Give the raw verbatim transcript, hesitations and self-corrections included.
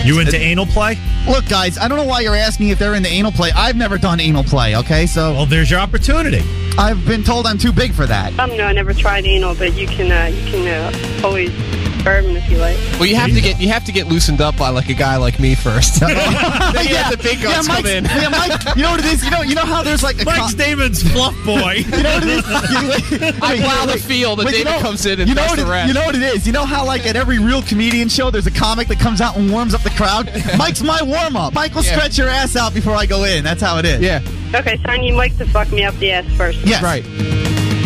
You into anal play? Look, guys, I don't know why you're asking if they're into anal play. I've never done anal play, okay? So Well, there's your opportunity. I've been told I'm too big for that. Um, no, I never tried anal, but you can uh, you can uh, always bourbon if you like. Well, you have to get you have to get loosened up by like a guy like me first. Then you yeah, have the big yeah, guns come Mike's, in. yeah, Mike, you know what it is? You know, you know how there's like a Mike's co- David's fluff boy. You know what it is? I plow the field, and Wait, you David know- comes in and you know busts what the it, rest. You know what it is? You know how like at every real comedian show there's a comic that comes out and warms up the crowd? Mike's my warm-up. Mike will Yeah. stretch your ass out before I go in. That's how it is. Yeah, Okay, so I need Mike to fuck me up the ass first. Yes. right.